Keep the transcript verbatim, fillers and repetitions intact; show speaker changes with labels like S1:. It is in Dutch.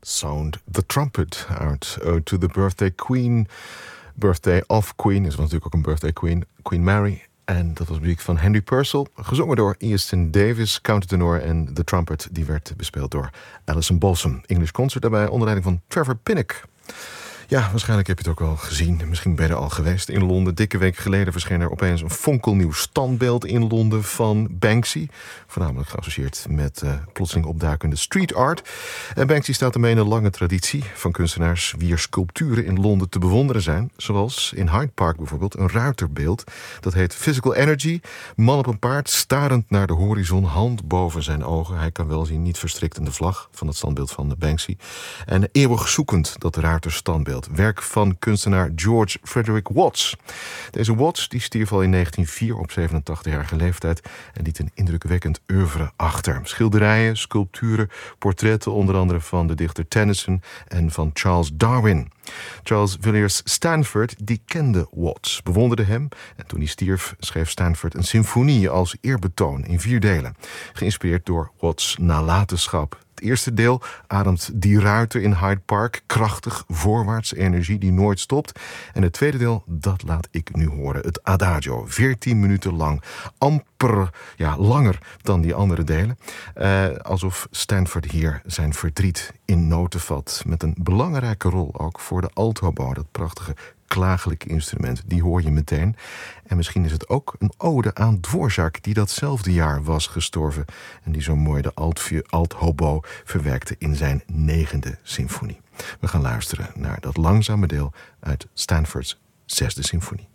S1: Sound the Trumpet uit Ode to the Birthday Queen. Birthday of Queen is natuurlijk ook een birthday queen, Queen Mary. En dat was muziek van Henry Purcell, gezongen door Easton Davis, countertenor, en de trumpet die werd bespeeld door Alison Balsom. English Concert daarbij onder leiding van Trevor Pinnock. Ja, waarschijnlijk heb je het ook wel gezien. Misschien ben je er al geweest in Londen. Dikke week geleden verscheen er opeens een fonkelnieuw standbeeld in Londen van Banksy. Voornamelijk geassocieerd met uh, plotseling opduikende street art. En Banksy staat ermee in een lange traditie van kunstenaars wier sculpturen in Londen te bewonderen zijn. Zoals in Hyde Park bijvoorbeeld een ruiterbeeld. Dat heet Physical Energy. Man op een paard, starend naar de horizon, hand boven zijn ogen. Hij kan wel zien, niet verstrikt in de vlag van het standbeeld van Banksy. En eeuwig zoekend, dat ruiterstandbeeld. Werk van kunstenaar George Frederick Watts. Deze Watts die stierf al in negentien nul vier op zevenentachtigjarige leeftijd en liet een indrukwekkend oeuvre achter. Schilderijen, sculpturen, portretten onder andere van de dichter Tennyson en van Charles Darwin. Charles Villiers Stanford die kende Watts, bewonderde hem en toen hij stierf schreef Stanford een symfonie als eerbetoon in vier delen, geïnspireerd door Watts' nalatenschap. Het eerste deel ademt die ruiter in Hyde Park, krachtig, voorwaarts energie die nooit stopt. En het tweede deel, dat laat ik nu horen. Het Adagio, veertien minuten lang. Amper, ja, langer dan die andere delen. Uh, alsof Stanford hier zijn verdriet in noten vat. Met een belangrijke rol ook voor de althobo, dat prachtige klagelijke instrument, die hoor je meteen. En misschien is het ook een ode aan Dvorak, die datzelfde jaar was gestorven en die zo mooi de alt-hobo verwerkte in zijn negende symfonie. We gaan luisteren naar dat langzame deel uit Stanford's zesde symfonie.